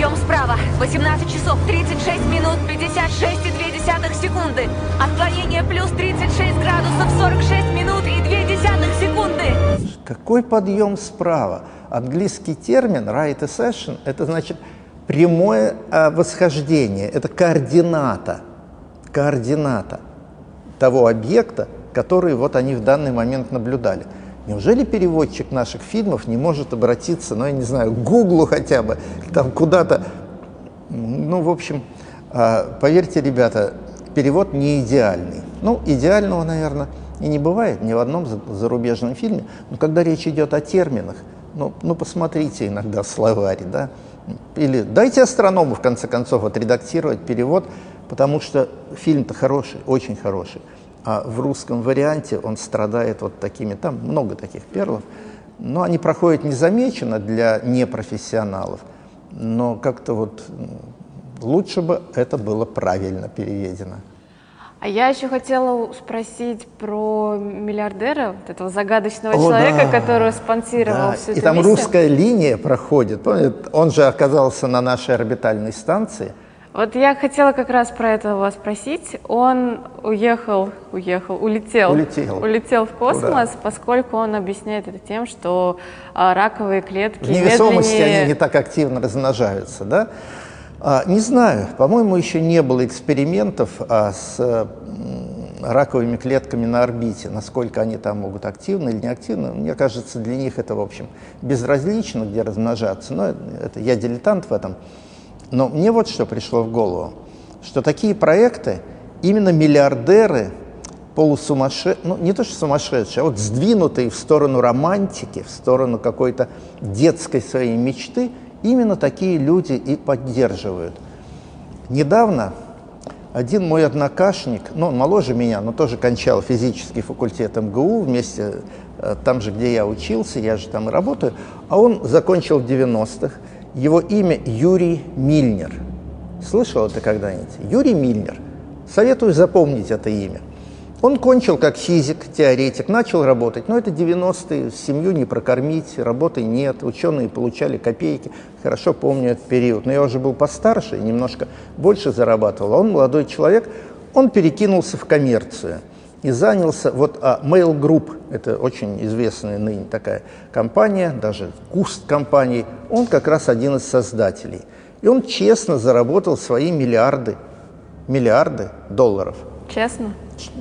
подъем справа. 18 часов 36 минут 56,2 секунды. Отклонение плюс 36 градусов 46 минут и 2 секунды. Какой подъем справа? Английский термин right ascension – это значит прямое восхождение, это координата того объекта, который вот они в данный момент наблюдали. Неужели переводчик наших фильмов не может обратиться, ну, я не знаю, к Гуглу хотя бы, там куда-то? Ну, в общем, поверьте, ребята, перевод не идеальный. Ну, идеального, наверное, и не бывает ни в одном зарубежном фильме. Но когда речь идет о терминах, ну посмотрите иногда словарь, да? Или дайте астроному, в конце концов, отредактировать перевод, потому что фильм-то хороший, очень хороший. А в русском варианте он страдает вот такими, там много таких перлов, но они проходят незамеченно для непрофессионалов, но как-то вот лучше бы это было правильно переведено. А я еще хотела спросить про миллиардера, вот этого загадочного человека, да, который спонсировал всю эту И там миссию. русская линия проходит, помните? Он же оказался на нашей орбитальной станции. Вот я хотела как раз про это вас спросить. Он улетел в космос, поскольку он объясняет это тем, что раковые клетки в невесомости медленнее... они не так активно размножаются, да? Не знаю, по-моему, еще не было экспериментов с раковыми клетками на орбите, насколько они там могут активны или неактивны. Мне кажется, для них это, в общем, безразлично, где размножаться, но это я дилетант в этом. Но мне вот что пришло в голову, что такие проекты именно миллиардеры, полусумасшедшие, ну не то что сумасшедшие, а вот сдвинутые в сторону романтики, в сторону какой-то детской своей мечты, именно такие люди и поддерживают. Недавно один мой однокашник, ну он моложе меня, но тоже кончал физический факультет МГУ вместе, там же, где я учился, я же там и работаю, а он закончил в 90-х. Его имя Юрий Мильнер. Слышал это когда-нибудь? Юрий Мильнер. Советую запомнить это имя. Он кончил как физик, теоретик, начал работать, но это 90-е, семью не прокормить, работы нет, ученые получали копейки. Хорошо помню этот период, но я уже был постарше, немножко больше зарабатывал. А он, молодой человек, он перекинулся в коммерцию и занялся, вот Mail Group, это очень известная ныне такая компания, даже куст компании, он как раз один из создателей. И он честно заработал свои миллиарды долларов. Честно?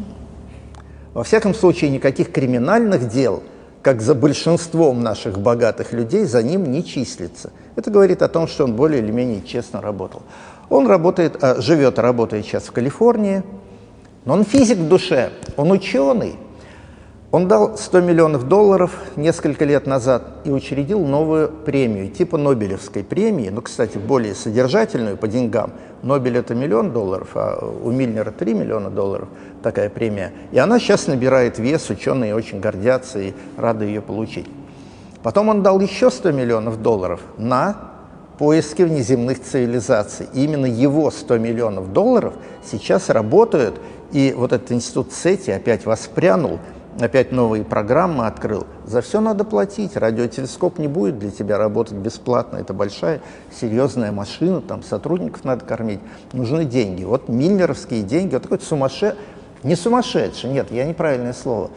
Во всяком случае, никаких криминальных дел, как за большинством наших богатых людей, за ним не числится. Это говорит о том, что он более или менее честно работал. Он работает, работает сейчас в Калифорнии, но он физик в душе, он ученый. Он дал $100 миллионов несколько лет назад и учредил новую премию, типа Нобелевской премии, но, кстати, более содержательную по деньгам. Нобель – это $1 миллион, а у Мильнера $3 миллиона, такая премия. И она сейчас набирает вес, ученые очень гордятся и рады ее получить. Потом он дал еще $100 миллионов на поиски внеземных цивилизаций. И именно его $100 миллионов сейчас работают, и вот этот институт SETI опять воспрянул, опять новые программы открыл. За все надо платить. Радиотелескоп не будет для тебя работать бесплатно. Это большая, серьезная машина, там сотрудников надо кормить. Нужны деньги. Вот миллеровские деньги, вот такой не сумасшедший, нет, я неправильное слово.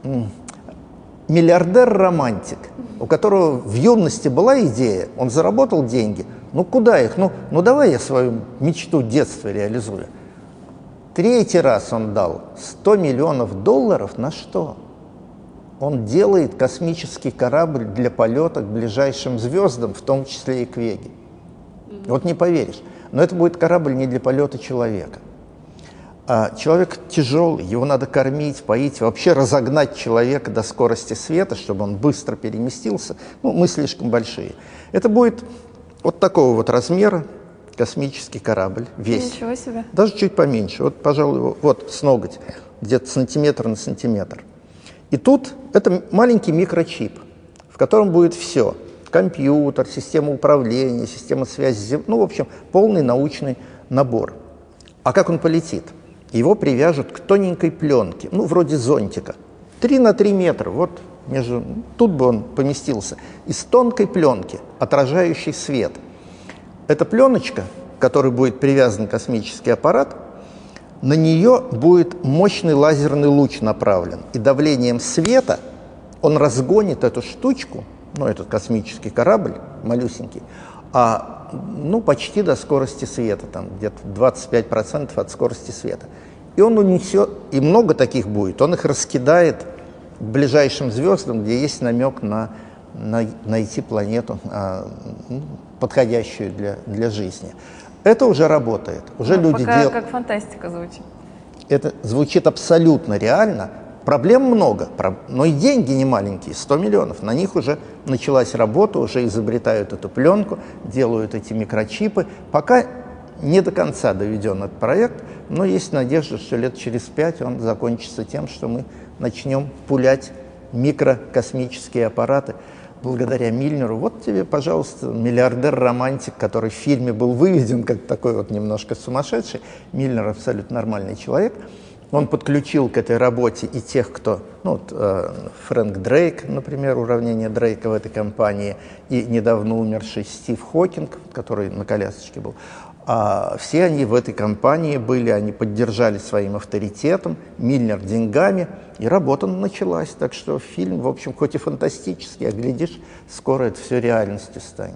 Миллиардер-романтик, у которого в юности была идея, он заработал деньги. Ну куда их? Ну давай я свою мечту детства реализую. Третий раз он дал $100 миллионов на что? Он делает космический корабль для полета к ближайшим звездам, в том числе и к Веге. Вот не поверишь, но это будет корабль не для полета человека. А человек тяжелый, его надо кормить, поить, вообще разогнать человека до скорости света, чтобы он быстро переместился. Ну, мы слишком большие. Это будет вот такого вот размера космический корабль, весь. Ничего себе. Даже чуть поменьше. Вот, пожалуй, вот с ноготь, где-то сантиметр на сантиметр. И тут это маленький микрочип, в котором будет все. Компьютер, система управления, система связи, ну, в общем, полный научный набор. А как он полетит? Его привяжут к тоненькой пленке, ну, вроде зонтика. 3 на 3 метра, вот тут бы он поместился. Из тонкой пленки, отражающей свет. Эта пленочка, к которой будет привязан космический аппарат, на нее будет мощный лазерный луч направлен. И давлением света он разгонит эту штучку, ну, этот космический корабль, малюсенький, почти до скорости света, там где-то 25% от скорости света. И он унесет, и много таких будет, он их раскидает к ближайшим звездам, где есть намек на найти планету, подходящую для жизни. Это уже работает. Уже люди пока как фантастика звучит. Это звучит абсолютно реально. Проблем много, но и деньги не маленькие, 100 миллионов. На них уже началась работа, уже изобретают эту пленку, делают эти микрочипы. Пока не до конца доведен этот проект, но есть надежда, что лет через 5 он закончится тем, что мы начнем пулять микрокосмические аппараты благодаря Мильнеру. Вот тебе, пожалуйста, миллиардер-романтик, который в фильме был выведен как такой вот немножко сумасшедший. Мильнер абсолютно нормальный человек. Он подключил к этой работе и тех, кто, Фрэнк Дрейк, например, уравнение Дрейка в этой компании, и недавно умерший Стив Хокинг, который на колясочке был. Все они в этой компании были, они поддержали своим авторитетом, Мильнер деньгами, и работа началась. Так что фильм, в общем, хоть и фантастический, а глядишь, скоро это все реальностью станет.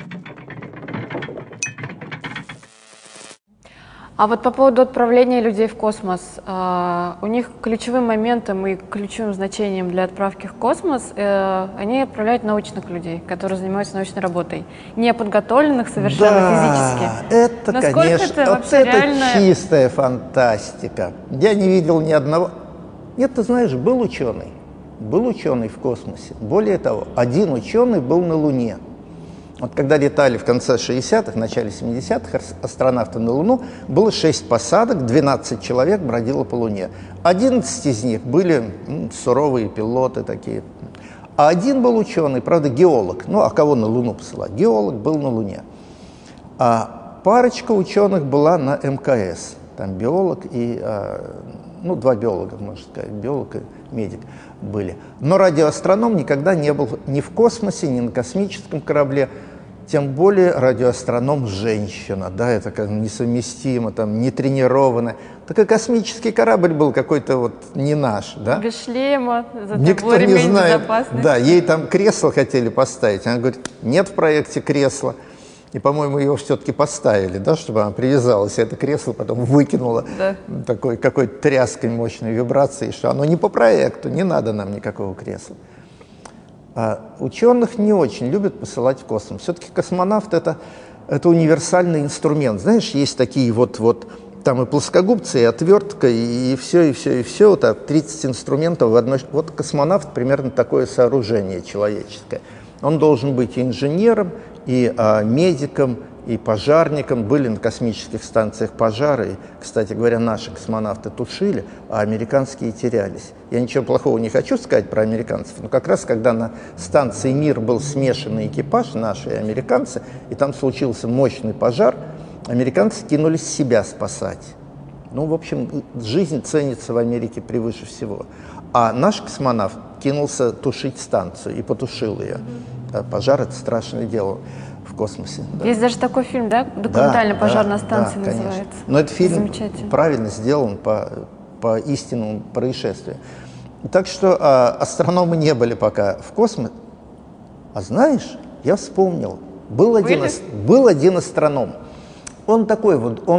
А вот по поводу отправления людей в космос, у них ключевым моментом и ключевым значением для отправки в космос они отправляют научных людей, которые занимаются научной работой, не подготовленных совершенно физически. Это, насколько конечно, это вообще реально... чистая фантастика. Я не видел ни одного... Нет, ты знаешь, был ученый в космосе. Более того, один ученый был на Луне. Вот когда летали в конце 60-х, начале 70-х астронавты на Луну, было 6 посадок, 12 человек бродило по Луне. 11 из них были суровые пилоты такие. А один был ученый, правда, геолог. А кого на Луну посылать? Геолог был на Луне. А парочка ученых была на МКС. Там биолог и... 2 биолога, можно сказать, биолог и медик были. Но радиоастроном никогда не был ни в космосе, ни на космическом корабле, тем более радиоастроном женщина, да, это как несовместимо, там, не тренированная. Так и космический корабль был какой-то вот не наш, да. Без шлема, зато никто был не ремень знает, безопасности. да, ей там кресло хотели поставить, она говорит, нет в проекте кресла. И, по-моему, его все-таки поставили, да, чтобы она привязалась, и это кресло потом выкинуло такой какой-то тряской мощной вибрацией, что оно не по проекту, не надо нам никакого кресла. Ученых не очень любят посылать в космос. Все-таки космонавт это универсальный инструмент. Знаешь, есть такие там и плоскогубцы, и отвертка, и все, так, 30 инструментов в одной. Вот космонавт примерно такое сооружение человеческое. Он должен быть и инженером, и медиком, и пожарником. Были на космических станциях пожары. И, кстати говоря, наши космонавты тушили, а американские терялись. Я ничего плохого не хочу сказать про американцев, но как раз когда на станции «Мир» был смешанный экипаж, наши и американцы, и там случился мощный пожар, американцы кинулись себя спасать. В общем, жизнь ценится в Америке превыше всего. А наш космонавт кинулся тушить станцию и потушил ее. Пожар – это страшное дело в космосе. Да. Есть даже такой фильм, да? Документальный «Пожар на станции» называется. Конечно. Но этот фильм правильно сделан по истинному происшествию. Так что астрономы не были пока в космосе. А знаешь, я вспомнил, был один астроном. Он такой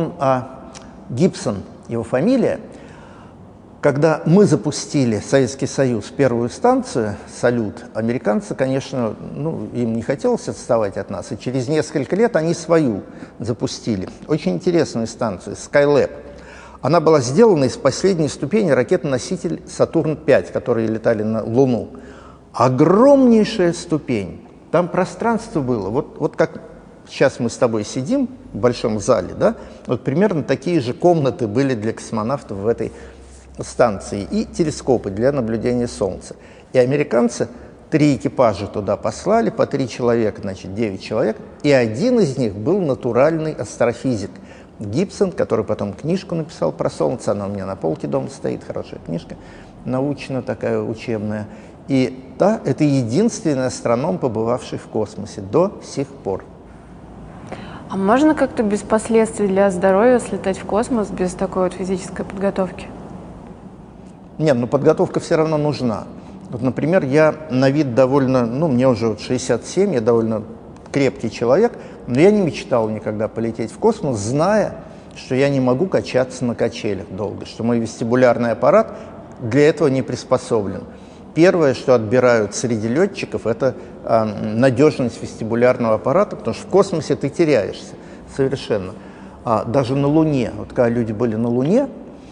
Гибсон, его фамилия. Когда мы запустили, Советский Союз, первую станцию «Салют», американцы, конечно, им не хотелось отставать от нас, и через несколько лет они свою запустили. Очень интересную станцию, Skylab. Она была сделана из последней ступени ракеты-носитель «Сатурн-5», которые летали на Луну. Огромнейшая ступень. Там пространство было, вот как сейчас мы с тобой сидим в большом зале, да, вот примерно такие же комнаты были для космонавтов в этой станции и телескопы для наблюдения Солнца. И американцы 3 экипажа туда послали, по 3 человека, значит, 9 человек, и один из них был натуральный астрофизик Гибсон, который потом книжку написал про Солнце, она у меня на полке дома стоит, хорошая книжка, научная такая, учебная. И да, это единственный астроном, побывавший в космосе до сих пор. А можно как-то без последствий для здоровья слетать в космос без такой вот физической подготовки? Нет, но подготовка все равно нужна. Вот, например, я на вид довольно, мне уже вот 67, я довольно крепкий человек, но я не мечтал никогда полететь в космос, зная, что я не могу качаться на качелях долго, что мой вестибулярный аппарат для этого не приспособлен. Первое, что отбирают среди летчиков, это надежность вестибулярного аппарата, потому что в космосе ты теряешься совершенно. Даже на Луне, вот когда люди были на Луне,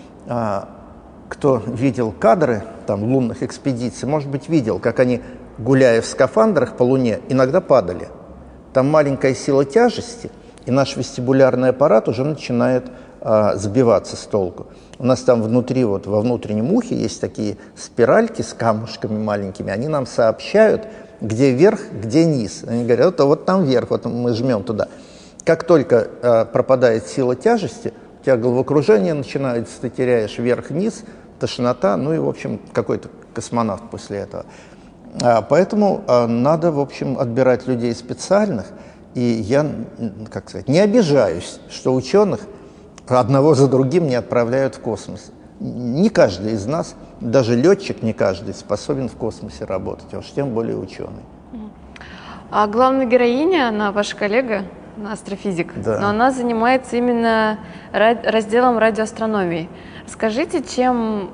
кто видел кадры там, лунных экспедиций, может быть, видел, как они, гуляя в скафандрах по Луне, иногда падали. Там маленькая сила тяжести, и наш вестибулярный аппарат уже начинает сбиваться с толку. У нас там внутри, вот во внутреннем ухе есть такие спиральки с камушками маленькими, они нам сообщают, где верх, где низ. Они говорят, вот там верх, вот мы жмем туда. Как только пропадает сила тяжести, у тебя головокружение начинается, ты теряешь верх-низ, тошнота, и, в общем, какой-то космонавт после этого. Поэтому надо, в общем, отбирать людей специальных, и я, не обижаюсь, что ученых одного за другим не отправляют в космос. Не каждый из нас, даже летчик не каждый, способен в космосе работать, а уж тем более ученый. А главная героиня, она ваша коллега, астрофизик, да. Но она занимается именно разделом радиоастрономии. Скажите, чем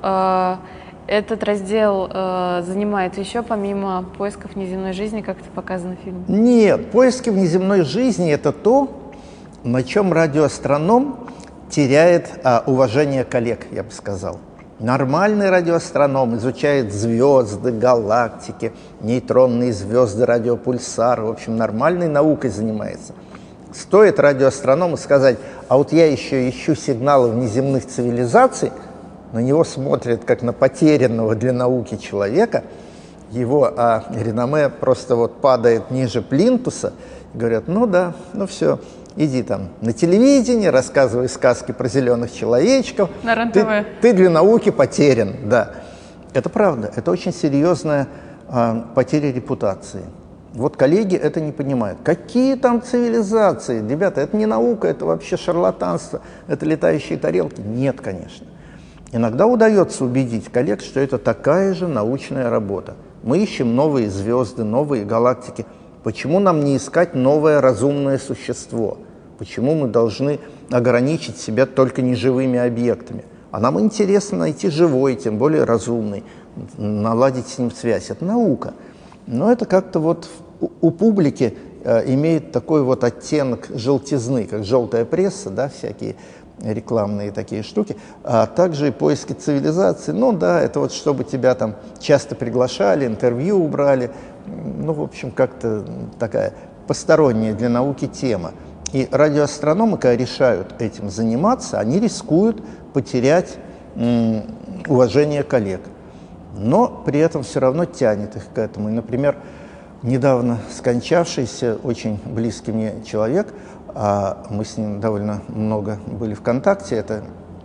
этот раздел занимается еще, помимо поисков внеземной жизни, как это показано в фильме? Нет, поиски внеземной жизни – это то, на чем радиоастроном теряет уважение коллег, я бы сказал. Нормальный радиоастроном изучает звезды, галактики, нейтронные звезды, радиопульсары, в общем, нормальной наукой занимается. Стоит радиоастроному сказать, а вот я еще ищу сигналы внеземных цивилизаций, на него смотрят как на потерянного для науки человека, его реноме просто вот падает ниже плинтуса, и говорят, все, иди там на телевидение, рассказывай сказки про зеленых человечков. На РЕН-ТВ. Ты для науки потерян, да. Это правда, это очень серьезная потеря репутации. Вот коллеги это не понимают. Какие там цивилизации? Ребята, это не наука, это вообще шарлатанство, это летающие тарелки. Нет, конечно. Иногда удается убедить коллег, что это такая же научная работа. Мы ищем новые звезды, новые галактики. Почему нам не искать новое разумное существо? Почему мы должны ограничить себя только неживыми объектами? А нам интересно найти живой, тем более разумный, наладить с ним связь. Это наука. Но это как-то вот у публики имеет такой вот оттенок желтизны, как желтая пресса, да, всякие рекламные такие штуки, а также и поиски цивилизации. Это вот чтобы тебя там часто приглашали, интервью убрали, в общем, как-то такая посторонняя для науки тема. И радиоастрономы, когда решают этим заниматься, они рискуют потерять уважение коллег. Но при этом все равно тянет их к этому. И, например, недавно скончавшийся, очень близкий мне человек, мы с ним довольно много были в контакте, это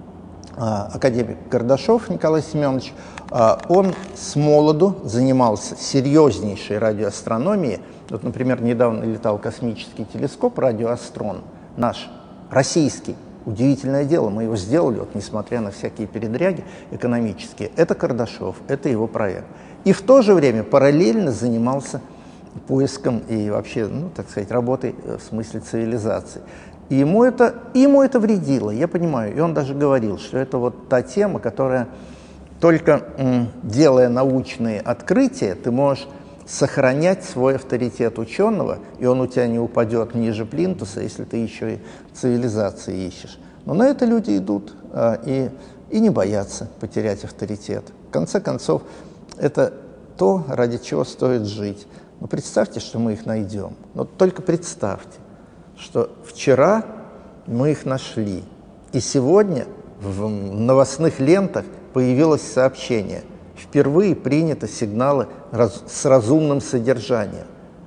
академик Кардашов Николай Семенович, он с молоду занимался серьезнейшей радиоастрономией. Вот, например, недавно летал космический телескоп «Радиоастрон», наш, российский. Удивительное дело, мы его сделали, вот, несмотря на всякие передряги экономические. Это Кардашов, это его проект. И в то же время параллельно занимался поиском и вообще, работой в смысле цивилизации. И ему это вредило, я понимаю. И он даже говорил, что это вот та тема, которая только делая научные открытия, ты можешь сохранять свой авторитет ученого, и он у тебя не упадет ниже плинтуса, если ты еще и цивилизации ищешь. Но на это люди идут и не боятся потерять авторитет. В конце концов, это то, ради чего стоит жить. Но представьте, что мы их найдем. Но только представьте, что вчера мы их нашли, и сегодня в новостных лентах появилось сообщение: впервые приняты сигналы с разумным содержанием.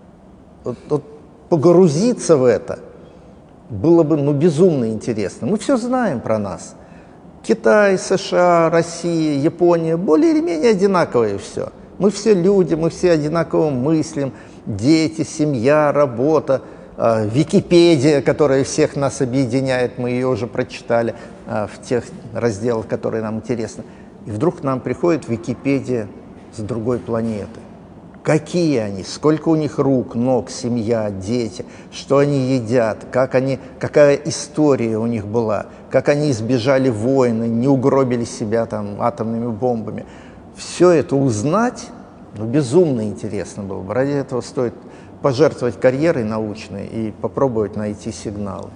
Вот погрузиться в это было бы безумно интересно. Мы все знаем про нас. Китай, США, Россия, Япония более или менее одинаковые все. Мы все люди, мы все одинаково мыслим. Дети, семья, работа. Википедия, которая всех нас объединяет, мы ее уже прочитали в тех разделах, которые нам интересны. И вдруг к нам приходит Википедия с другой планеты. Какие они, сколько у них рук, ног, семья, дети, что они едят, какая история у них была, как они избежали войны, не угробили себя там атомными бомбами. Все это узнать, безумно интересно было бы. Ради этого стоит пожертвовать карьерой научной и попробовать найти сигналы.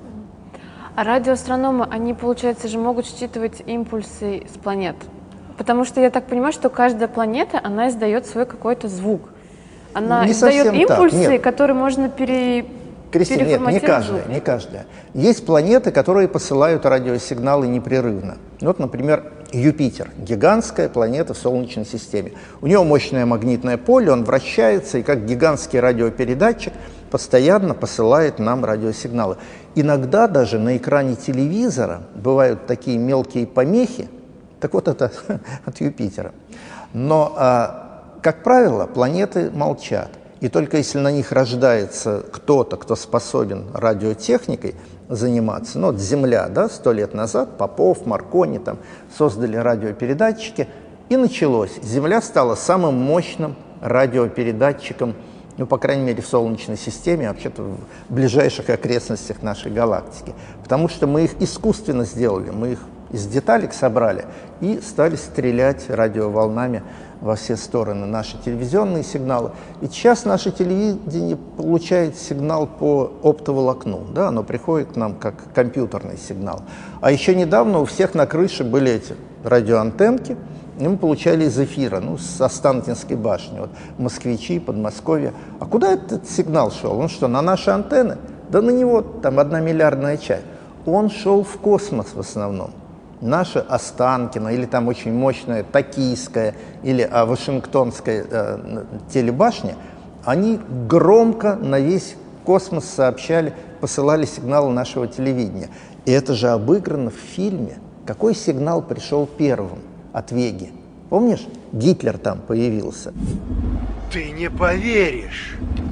А радиоастрономы, они, получается, же могут считывать импульсы с планет? Потому что я так понимаю, что каждая планета, она издает свой какой-то звук. Она не издает импульсы, нет. которые можно Кристина, нет, не переформатировать. каждая, не каждая. Есть планеты, которые посылают радиосигналы непрерывно. Вот, например, Юпитер, гигантская планета в Солнечной системе. У него мощное магнитное поле, он вращается, и как гигантский радиопередатчик постоянно посылает нам радиосигналы. Иногда даже на экране телевизора бывают такие мелкие помехи, так вот это от Юпитера. Но, как правило, планеты молчат. И только если на них рождается кто-то, кто способен радиотехникой заниматься, ну вот Земля, да, 100 лет назад, Попов, Маркони там создали радиопередатчики, и началось. Земля стала самым мощным радиопередатчиком, ну, по крайней мере, в Солнечной системе, а вообще-то в ближайших окрестностях нашей галактики. Потому что мы их искусственно сделали, мы их из деталек собрали и стали стрелять радиоволнами во все стороны наши телевизионные сигналы. И сейчас наше телевидение получает сигнал по оптоволокну, да, оно приходит к нам как компьютерный сигнал. А еще недавно у всех на крыше были эти радиоантенки, и мы получали из эфира, ну, с Останкинской башни, вот, москвичи, Подмосковье. А куда этот сигнал шел? Он что, на наши антенны? Да на него там 1 миллиардная часть. Он шел в космос в основном. Наша Останкино, или там очень мощная Токийская, или Вашингтонская телебашня, они громко на весь космос сообщали, посылали сигналы нашего телевидения. И это же обыграно в фильме. Какой сигнал пришел первым от Веги? Помнишь, Гитлер там появился? Ты не поверишь.